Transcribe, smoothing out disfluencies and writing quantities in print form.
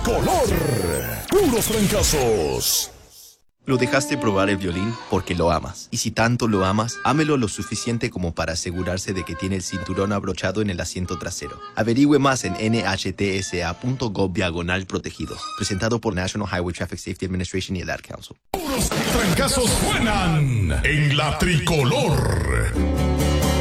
tricolor. Puros trancazos. Lo dejaste probar el violín porque lo amas. Y si tanto lo amas, ámelo lo suficiente como para asegurarse de que tiene el cinturón abrochado en el asiento trasero. Averigüe más en nhtsa.gov/protegidos. Presentado por National Highway Traffic Safety Administration y el Ad Council. Puros trancazos suenan en la tricolor.